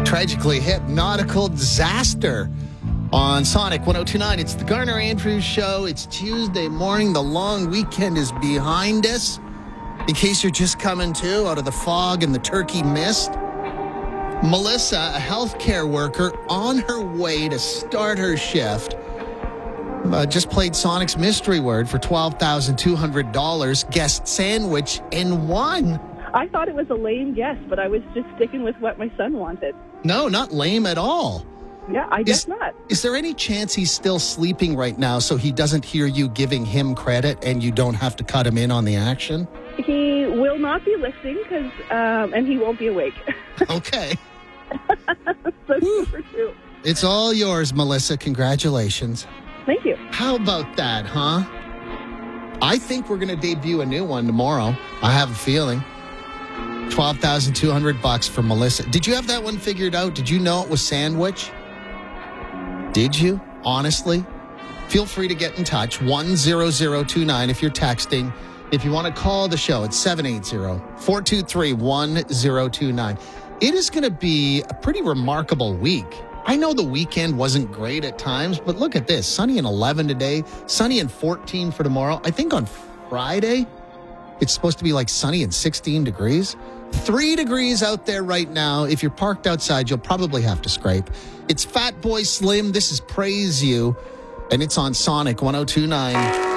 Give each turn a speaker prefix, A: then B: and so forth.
A: tragically hit nautical disaster on Sonic 102.9. It's the Garner Andrews Show. It's Tuesday morning. The long weekend is behind us. In case you're just coming to out of the fog and the turkey mist, Melissa, a healthcare worker, on her way to start her shift, just played Sonic's mystery word for $12,200, guessed sandwich, and won.
B: I thought it was a lame guess, but I was just sticking with what my son wanted.
A: No, not lame at all.
B: Yeah, I guess not.
A: Is there any chance he's still sleeping right now so he doesn't hear you giving him credit and you don't have to cut him in on the action?
B: He will not be listening and he won't be awake.
A: Okay.
B: So super true.
A: It's all yours, Melissa. Congratulations.
B: Thank you.
A: How about that, huh? I think we're going to debut a new one tomorrow. I have a feeling. $12,200 for Melissa. Did you have that one figured out? Did you know it was sandwich? Did you? Honestly? Feel free to get in touch. 10029 if you're texting. If you want to call the show, it's 780-423-1029. It is going to be a pretty remarkable week. I know the weekend wasn't great at times, but look at this. Sunny and 11 today, sunny and 14 for tomorrow. I think on Friday, it's supposed to be like sunny and 16 degrees. 3 degrees out there right now. If you're parked outside, you'll probably have to scrape. It's Fatboy Slim. This is Praise You, and it's on Sonic 102.9.